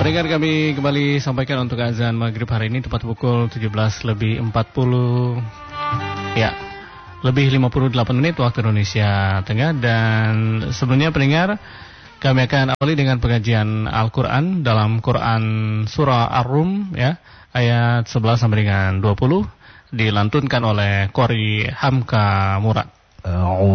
Pendengar, kami kembali sampaikan untuk azan maghrib hari ini tepat pukul 17:40. Ya, lebih 58 menit waktu Indonesia Tengah. Dan sebelumnya pendengar, kami akan awali dengan pengajian Al-Quran dalam Quran Surah Ar-Rum, ya, ayat 11 sampai dengan 20, dilantunkan oleh Qori Hamka Murad.